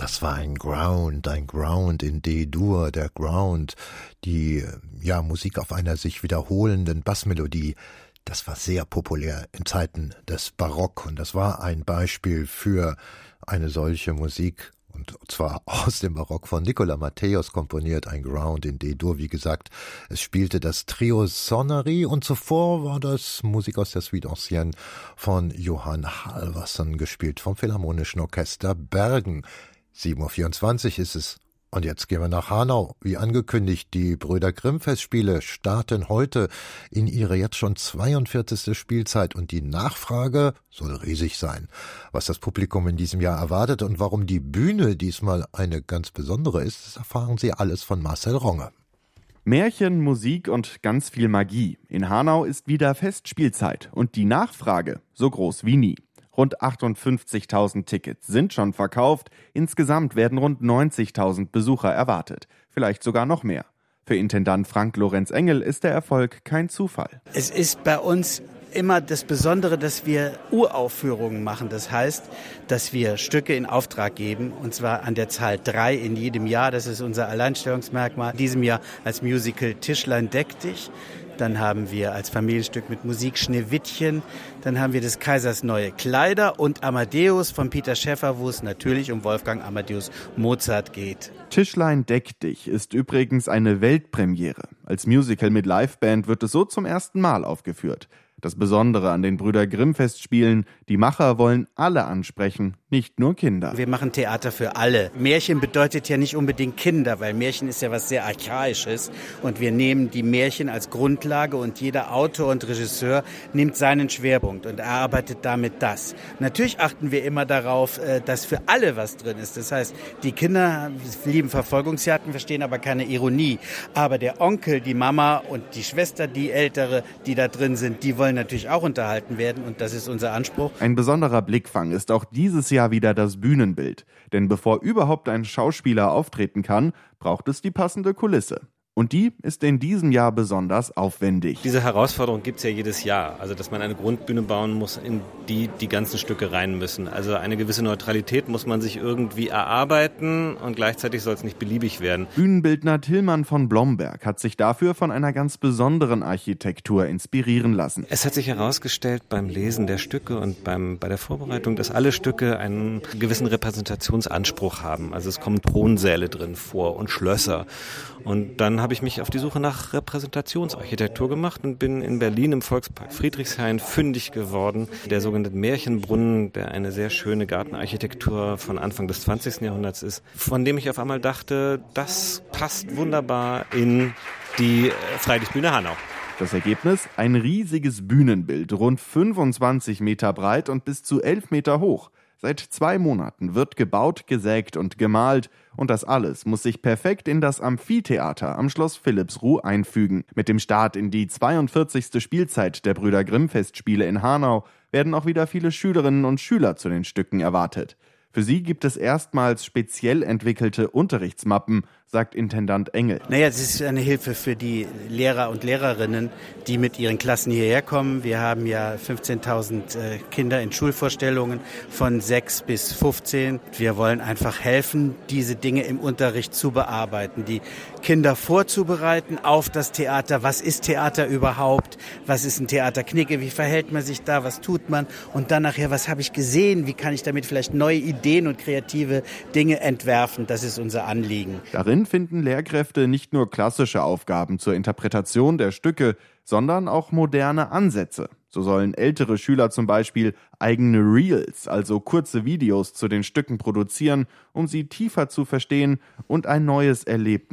Das war ein Ground in D-Dur, der Ground, die Musik auf einer sich wiederholenden Bassmelodie. Das war sehr populär in Zeiten des Barock und das war ein Beispiel für eine solche Musik. Und zwar aus dem Barock von Nicolas Matthäus komponiert, ein Ground in D-Dur. Wie gesagt, es spielte das Trio Sonnery und zuvor war das Musik aus der Suite Ancienne von Johann Halvorsen gespielt vom Philharmonischen Orchester Bergen. 7:24 Uhr ist es. Und jetzt gehen wir nach Hanau. Wie angekündigt, die Brüder Grimm Festspiele starten heute in ihre jetzt schon 42. Spielzeit und die Nachfrage soll riesig sein. Was das Publikum in diesem Jahr erwartet und warum die Bühne diesmal eine ganz besondere ist, das erfahren Sie alles von Marcel Ronge. Märchen, Musik und ganz viel Magie. In Hanau ist wieder Festspielzeit und die Nachfrage so groß wie nie. Rund 58.000 Tickets sind schon verkauft. Insgesamt werden rund 90.000 Besucher erwartet. Vielleicht sogar noch mehr. Für Intendant Frank Lorenz Engel ist der Erfolg kein Zufall. Es ist bei uns immer das Besondere, dass wir Uraufführungen machen. Das heißt, dass wir Stücke in Auftrag geben, und zwar an der Zahl 3 in jedem Jahr. Das ist unser Alleinstellungsmerkmal. In diesem Jahr als Musical Tischlein deck dich. Dann haben wir als Familienstück mit Musik Schneewittchen. Dann haben wir des Kaisers neue Kleider und Amadeus von Peter Schäffer, wo es natürlich um Wolfgang Amadeus Mozart geht. Tischlein deck dich ist übrigens eine Weltpremiere. Als Musical mit Liveband wird es so zum ersten Mal aufgeführt. Das Besondere an den Brüder Grimm Festspielen, die Macher wollen alle ansprechen, nicht nur Kinder. Wir machen Theater für alle. Märchen bedeutet ja nicht unbedingt Kinder, weil Märchen ist ja was sehr Archaisches. Und wir nehmen die Märchen als Grundlage und jeder Autor und Regisseur nimmt seinen Schwerpunkt und erarbeitet damit das. Natürlich achten wir immer darauf, dass für alle was drin ist. Das heißt, die Kinder lieben Verfolgungsjagden, verstehen aber keine Ironie. Aber der Onkel, die Mama und die Schwester, die Ältere, die da drin sind, die wollen natürlich auch unterhalten werden und das ist unser Anspruch. Ein besonderer Blickfang ist auch dieses Jahr wieder das Bühnenbild. Denn bevor überhaupt ein Schauspieler auftreten kann, braucht es die passende Kulisse. Und die ist in diesem Jahr besonders aufwendig. Diese Herausforderung gibt es ja jedes Jahr. Also, dass man eine Grundbühne bauen muss, in die die ganzen Stücke rein müssen. Also eine gewisse Neutralität muss man sich irgendwie erarbeiten und gleichzeitig soll es nicht beliebig werden. Bühnenbildner Tillmann von Blomberg hat sich dafür von einer ganz besonderen Architektur inspirieren lassen. Es hat sich herausgestellt beim Lesen der Stücke und bei der Vorbereitung, dass alle Stücke einen gewissen Repräsentationsanspruch haben. Also es kommen Thronsäle drin vor und Schlösser. Und dann habe ich mich auf die Suche nach Repräsentationsarchitektur gemacht und bin in Berlin im Volkspark Friedrichshain fündig geworden. Der sogenannte Märchenbrunnen, der eine sehr schöne Gartenarchitektur von Anfang des 20. Jahrhunderts ist, von dem ich auf einmal dachte, das passt wunderbar in die Freilichtbühne Hanau. Das Ergebnis? Ein riesiges Bühnenbild, rund 25 Meter breit und bis zu 11 Meter hoch. Seit 2 Monaten wird gebaut, gesägt und gemalt und das alles muss sich perfekt in das Amphitheater am Schloss Philippsruh einfügen. Mit dem Start in die 42. Spielzeit der Brüder Grimm Festspiele in Hanau werden auch wieder viele Schülerinnen und Schüler zu den Stücken erwartet. Für sie gibt es erstmals speziell entwickelte Unterrichtsmappen, sagt Intendant Engel. Das ist eine Hilfe für die Lehrer und Lehrerinnen, die mit ihren Klassen hierher kommen. Wir haben ja 15.000 Kinder in Schulvorstellungen von 6 bis 15. Wir wollen einfach helfen, diese Dinge im Unterricht zu bearbeiten, die Kinder vorzubereiten auf das Theater. Was ist Theater überhaupt? Was ist ein Theaterknicke? Wie verhält man sich da? Was tut man? Und dann nachher, was habe ich gesehen? Wie kann ich damit vielleicht neue Ideen und kreative Dinge entwerfen? Das ist unser Anliegen. Darin finden Lehrkräfte nicht nur klassische Aufgaben zur Interpretation der Stücke, sondern auch moderne Ansätze. So sollen ältere Schüler zum Beispiel eigene Reels, also kurze Videos zu den Stücken produzieren, um sie tiefer zu verstehen und ein neues Erlebnis